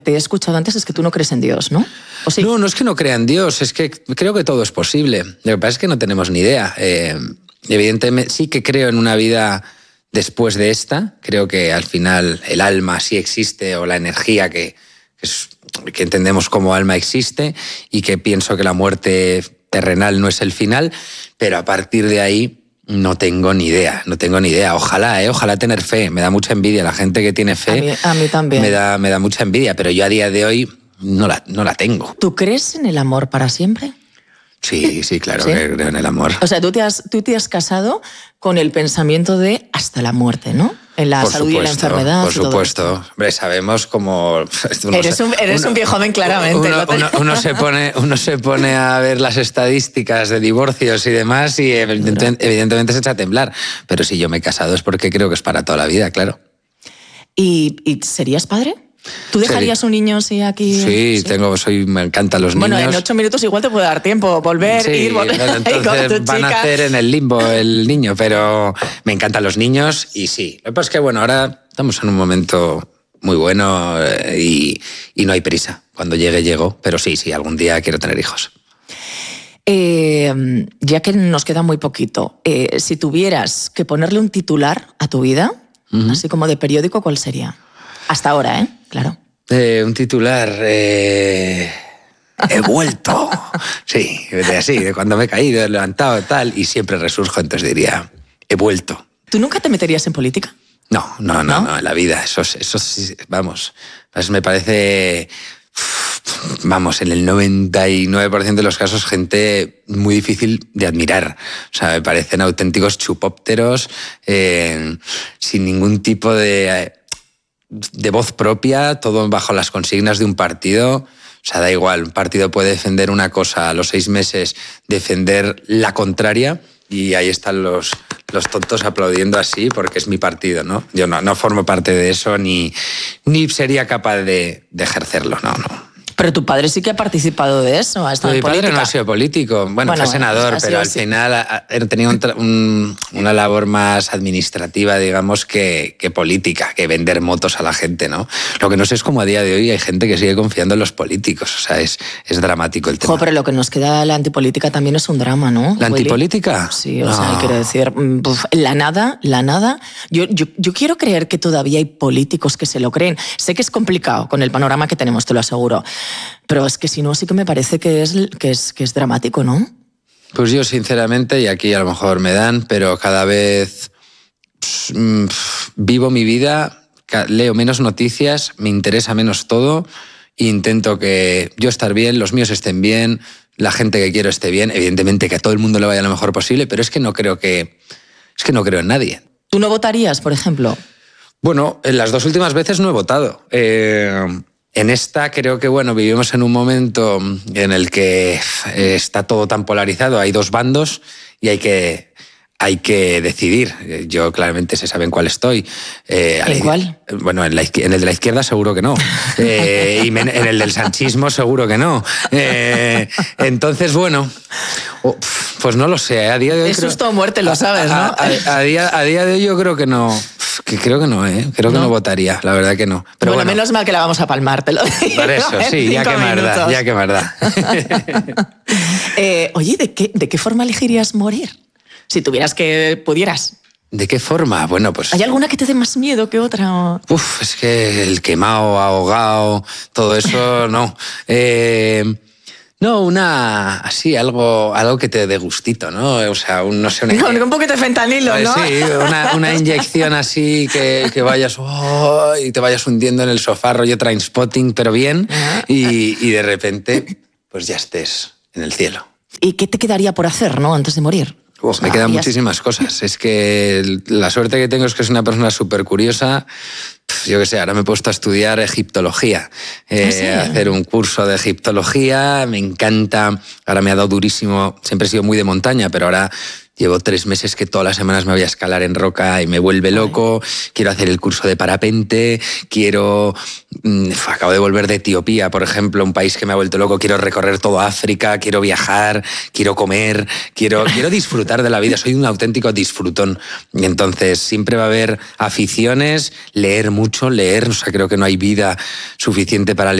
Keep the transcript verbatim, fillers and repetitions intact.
Te he escuchado antes, es que tú no crees en Dios, ¿no? ¿O sí? No, no es que no crea en Dios, es que creo que todo es posible. Lo que pasa es que no tenemos ni idea. Eh, evidentemente sí que creo en una vida después de esta. Creo que al final el alma sí existe, o la energía que, que, es, que entendemos como alma existe, y que pienso que la muerte terrenal no es el final, pero a partir de ahí no tengo ni idea, no tengo ni idea. Ojalá, ¿eh? Ojalá tener fe. Me da mucha envidia la gente que tiene fe. A mí, a mí también. Me da, me da mucha envidia, pero yo a día de hoy no la, no la tengo. ¿Tú crees en el amor para siempre? Sí, sí, claro, ¿Sí? que creo en el amor. O sea, tú te, has, tú te has casado con el pensamiento de hasta la muerte, ¿no? En la por salud supuesto, y la enfermedad. Por supuesto. Hombre, sabemos cómo... Eres un, eres uno, un viejo joven, claramente. Uno, uno, uno, se pone, uno se pone a ver las estadísticas de divorcios y demás y evidentemente, evidentemente se echa a temblar. Pero si yo me he casado es porque creo que es para toda la vida, claro. ¿Y, y serías padre? ¿Tú dejarías sí. un niño si aquí...? Sí, sí, tengo, soy, me encantan los bueno, niños. Bueno, en ocho minutos igual te puede dar tiempo, volver, sí, ir, volver. Bueno, entonces van a hacer en el limbo el niño, pero me encantan los niños y sí. Lo que pasa es que, bueno, ahora estamos en un momento muy bueno y, y no hay prisa. Cuando llegue, llego, pero sí, sí, algún día quiero tener hijos. Eh, ya que nos queda muy poquito, eh, si tuvieras que ponerle un titular a tu vida, uh-huh. así como de periódico, ¿cuál sería? Hasta ahora, ¿eh? Claro. Eh, un titular... Eh... He vuelto. Sí, de así, de cuando me he caído, he levantado, tal, y siempre resurjo, entonces diría, he vuelto. ¿Tú nunca te meterías en política? No, no, no, no, no en la vida. Eso, eso vamos, pues me parece... Vamos, en el noventa y nueve por ciento de los casos, gente muy difícil de admirar. O sea, me parecen auténticos chupópteros, eh, sin ningún tipo de... de voz propia, todo bajo las consignas de un partido. O sea, da igual, un partido puede defender una cosa, a los seis meses defender la contraria, y ahí están los, los tontos aplaudiendo así porque es mi partido, ¿no? Yo no, no formo parte de eso ni, ni sería capaz de, de ejercerlo, no, no. Pero tu padre sí que ha participado de eso, ha estado Mi en política. padre no ha sido político, bueno, bueno fue senador, pero al así. final ha, ha tenido un, un, una labor más administrativa, digamos, que, que política, que vender motos a la gente, ¿no? Lo que no sé es cómo a día de hoy hay gente que sigue confiando en los políticos, o sea, es, es dramático el tema. Jo, pero lo que nos queda de la antipolítica también es un drama, ¿no? ¿La antipolítica? Sí, o no. sea, quiero decir, la nada, la nada. Yo, yo, yo quiero creer que todavía hay políticos que se lo creen. Sé que es complicado con el panorama que tenemos, te lo aseguro. Pero es que si no, sí que me parece que es, que es, que es dramático, ¿no? Pues yo, sinceramente, y aquí a lo mejor me dan, pero cada vez pff, pff, vivo mi vida, leo menos noticias, me interesa menos todo, e intento que yo estar bien, los míos estén bien, la gente que quiero esté bien, evidentemente que a todo el mundo le vaya lo mejor posible, pero es que no creo que, es que no creo en nadie. ¿Tú no votarías, por ejemplo? Bueno, en las dos últimas veces no he votado. Eh... En esta creo que, bueno, vivimos en un momento en el que está todo tan polarizado, hay dos bandos y hay que, hay que decidir. Yo claramente se sabe en cuál estoy. Eh, ¿En cuál? Bueno, en, la, en el de la izquierda seguro que no. Eh, y en el del sanchismo seguro que no. Eh, entonces, bueno, oh, pues no lo sé. A día de hoy es creo, susto o muerte, lo sabes, ¿no? A, a, a, día, a día de hoy yo creo que no... Que creo que no, ¿eh? Creo que no, no votaría, la verdad que no. Pero bueno, bueno, menos mal que la vamos a palmar, te lo digo. Por eso, sí, ya que verdad, ya que verdad. eh, oye, ¿de qué, ¿de qué forma elegirías morir? Si tuvieras que pudieras. ¿De qué forma? Bueno, pues... ¿Hay alguna que te dé más miedo que otra? O... Uf, es que el quemado, ahogado, todo eso, no. Eh... No, una así, algo, algo que te dé gustito, ¿no? O sea, un, no sé... Una, Con un poquito de fentanilo, ¿no? Sí, una, una inyección así que, que vayas oh, y te vayas hundiendo en el sofá, rollo Trainspotting, pero bien, uh-huh. y, y de repente pues ya estés en el cielo. ¿Y qué te quedaría por hacer, no, antes de morir? Uf, me quedan muchísimas cosas. Es que la suerte que tengo es que soy una persona súper curiosa. Yo qué sé, ahora me he puesto a estudiar egiptología, eh, ¿Ah, sí? a hacer un curso de egiptología. Me encanta. Ahora me ha dado durísimo. Siempre he sido muy de montaña, pero ahora Llevo tres meses que todas las semanas me voy a escalar en roca y me vuelve loco. Quiero hacer el curso de parapente, quiero... Acabo de volver de Etiopía, por ejemplo, un país que me ha vuelto loco. Quiero recorrer toda África, quiero viajar, quiero comer, quiero, quiero disfrutar de la vida. Soy un auténtico disfrutón. Y entonces siempre va a haber aficiones, leer mucho, leer. O sea, creo que no hay vida suficiente para leer.